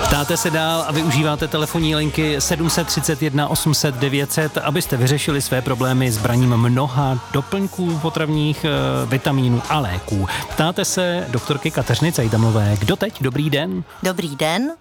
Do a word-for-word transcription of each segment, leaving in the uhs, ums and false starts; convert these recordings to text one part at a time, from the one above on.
Ptáte se dál a využíváte telefonní linky sedm set třicet jedna osm set devět set, abyste vyřešili své problémy s braním mnoha doplňků potravních, vitamínů a léků. Ptáte se doktorky Kateřiny Cajdamové. Kdo teď? Dobrý den. Dobrý den.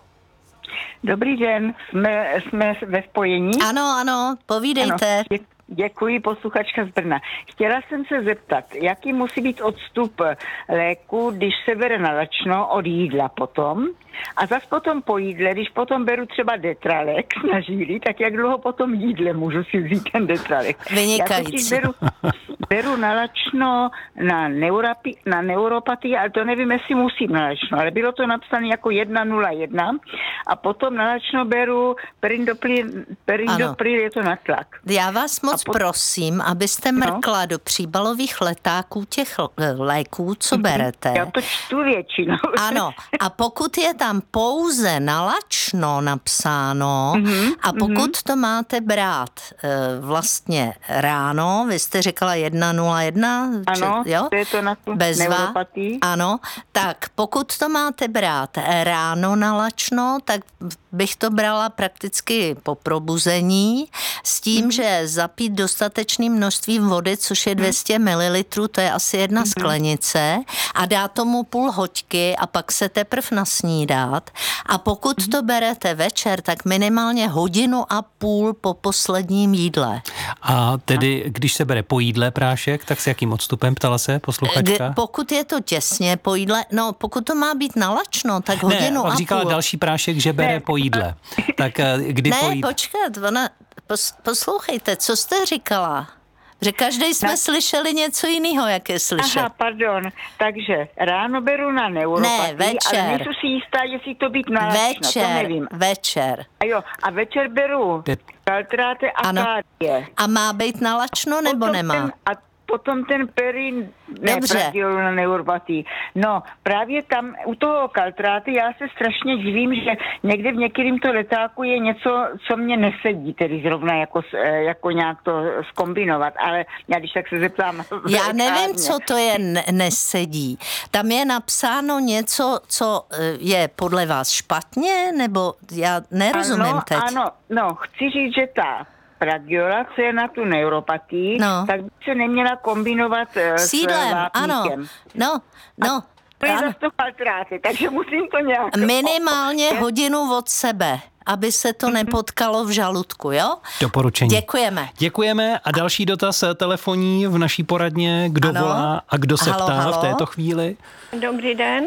Dobrý den, jsme, jsme ve spojení. Ano, ano, povídejte. Ano, dě, děkuji, posluchačka z Brna. Chtěla jsem se zeptat, jaký musí být odstup léku, když se bere nalačno od jídla potom, a zas potom po jídle, když potom beru třeba Detralex na žíly, tak jak dlouho potom jídle můžu si vzít ten Detralex? Vynikající. Já beru, beru nalačno na, neurapi, na neuropatii, ale to nevím, jestli musím nalačno, ale bylo to napsané jako jedna nula jedna a potom nalačno beru perindopril, perindopril je to na tlak. Já vás moc po... prosím, abyste mrkla no? do příbalových letáků těch léků, co berete. Já to čtu většinou. Ano, a pokud je tam pouze nalačno napsáno mm-hmm, a pokud mm-hmm. to máte brát e, vlastně ráno, vy jste řekla jedna nula jedna, ano, jo? To je to na tu Bezva, neuropatii. Ano, tak pokud to máte brát ráno nalačno, tak bych to brala prakticky po probuzení s tím, mm-hmm. že zapít dostatečné množství vody, což je dvě stě mililitrů, to je asi jedna mm-hmm. sklenice, a dát tomu půl hoďky a pak se teprv nasnídat. A pokud mm-hmm. to berete večer, tak minimálně hodinu a půl po posledním jídle. A tedy, když se bere po jídle prášek, tak s jakým odstupem, ptala se posluchačka? K- pokud je to těsně po jídle, no pokud to má být nalačno, tak hodinu ne, a říkala půl. Další prášek, že bere ne. po jídle. Tak kdy ne, po jídle? Ne, počkat, ona, pos, poslouchejte, co jste říkala? Že každý jsme na... slyšeli něco jiného, jak je slyšet. Aha, pardon. Takže ráno beru na neuropatii, ne, večer. Ale nejsem si jistá, jestli to být nalačno, večer, to nevím. Večer. A jo, a večer beru kaltráty a ano. kádie. A má být nalačno, nebo potom nemá? Ten, a potom ten perin, ne, Dobře. pradiolu na neuropatii. No, právě tam u toho kaltráty já se strašně divím, že někde v některým to letáku je něco, co mě nesedí, tedy zrovna jako, jako nějak to zkombinovat, ale já když tak se zeptám. Já nevím, co to je n- nesedí. Tam je napsáno něco, co je podle vás špatně, nebo já nerozumím ano, teď. Ano, no, chci říct, že ta pradiola, co je na tu neuropatii, no. tak by se neměla kombinovat s jídlem, vápníkem. ano, no, no. To je zase to kaltráty, takže musím to nějak... Minimálně o, hodinu od sebe, aby se to nepotkalo v žaludku, jo? Doporučení. Děkujeme. Děkujeme a další dotaz telefonní v naší poradně. Kdo ano. volá a kdo se halo, ptá halo. v této chvíli? Dobrý den.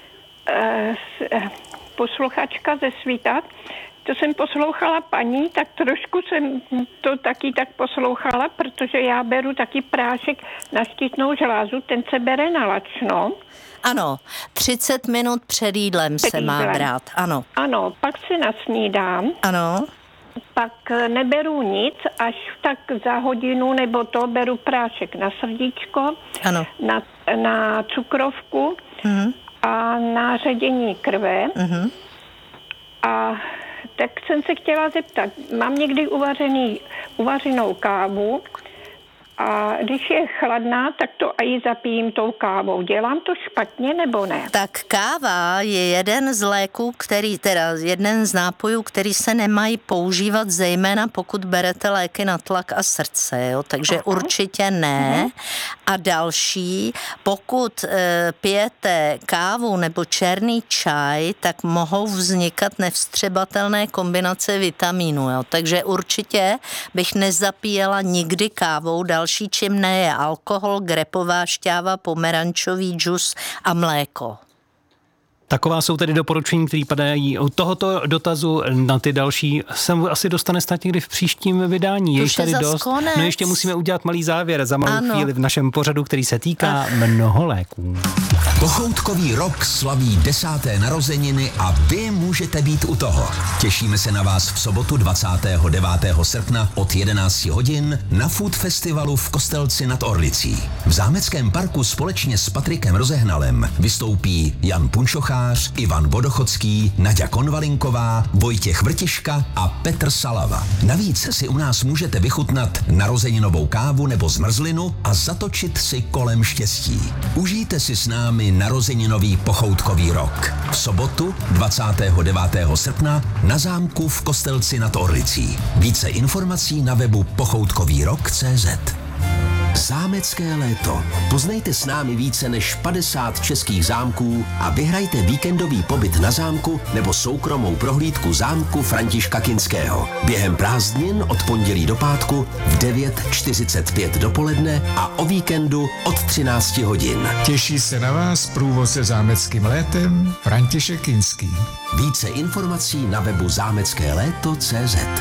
Posluchačka ze Svíta. To jsem poslouchala paní, tak trošku jsem to taky tak poslouchala, protože já beru taky prášek na štítnou žlázu, ten se bere nalačno. Ano, třicet minut před jídlem před se jídlem. má brát, ano. Ano, pak si nasnídám. Ano. Pak neberu nic, až tak za hodinu nebo to beru prášek na srdíčko, ano. Na, na cukrovku mhm. a na ředění krve. Mhm. A tak jsem se chtěla zeptat, mám někdy uvařený, uvařenou kávu a když je chladná, tak to i zapijím tou kávou. Dělám to špatně nebo ne? Tak káva je jeden z léků, který, teda jeden z nápojů, který se nemají používat, zejména pokud berete léky na tlak a srdce, jo? Takže aha. určitě ne. Uh-huh. A další, pokud e, pijete kávu nebo černý čaj, tak mohou vznikat nevstřebatelné kombinace vitamínů, jo? Takže určitě bych nezapíjela nikdy kávou. Další čím ne je alkohol, grepová šťáva, pomerančový džus a mléko. Taková jsou tedy doporučení, které padají od tohoto dotazu na ty další. Sem asi dostane snad někdy v příštím vydání. Je tady dost. Konec. No ještě musíme udělat malý závěr za malou ano. chvíli v našem pořadu, který se týká Ach. mnoho léků. Kochoutkový rok slaví desáté narozeniny a vy můžete být u toho. Těšíme se na vás v sobotu dvacátého devátého srpna od jedenácti hodin na Food Festivalu v Kostelci nad Orlicí. V zámeckém parku společně s Patrikem Rozehnalem vystoupí Jan Punčocha, Machář, Ivan Vodochodský, Naďa Konvalinková, Vojtěch Vrtiška a Petr Salava. Navíc si u nás můžete vychutnat narozeninovou kávu nebo zmrzlinu a zatočit si kolem štěstí. Užijte si s námi narozeninový pochoutkový rok. V sobotu dvacátého devátého srpna na zámku v Kostelci nad Orlicí. Více informací na webu pochoutkový rok tečka cé zet. Zámecké léto. Poznejte s námi více než padesát českých zámků a vyhrajte víkendový pobyt na zámku nebo soukromou prohlídku zámku Františka Kinského. Během prázdnin od pondělí do pátku v devět čtyřicet pět dopoledne a o víkendu od třináct hodin. Těší se na vás průvodce zámeckým létem František Kinský. Více informací na webu zámecké léto tečka cé zet.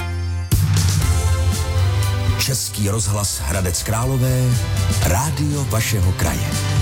Český rozhlas Hradec Králové, rádio vašeho kraje.